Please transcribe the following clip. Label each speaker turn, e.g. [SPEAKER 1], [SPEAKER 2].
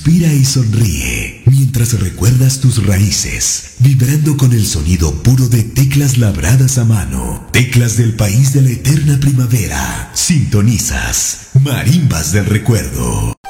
[SPEAKER 1] Respira y sonríe mientras recuerdas tus raíces, vibrando con el sonido puro de teclas labradas a mano, teclas del país de la eterna primavera. Sintonizas Marimbas del Recuerdo.